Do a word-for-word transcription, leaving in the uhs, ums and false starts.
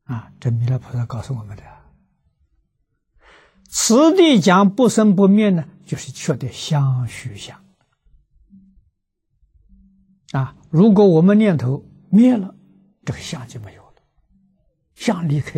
啊，这弥勒菩萨告诉我们的。此地讲不生不灭呢，就是确的相续相。啊，如果我们念头灭了，这个相就没有了，相离开